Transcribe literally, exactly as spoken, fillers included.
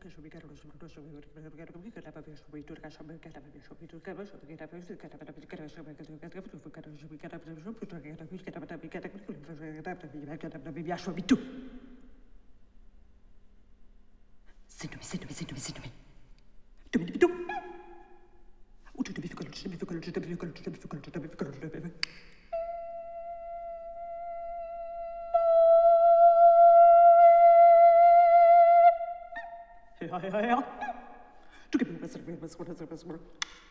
Síndrome, síndrome, síndrome, síndrome. Dum-dum-dum. Ja, ja, ja. Du gib mir was, was, was, was, was.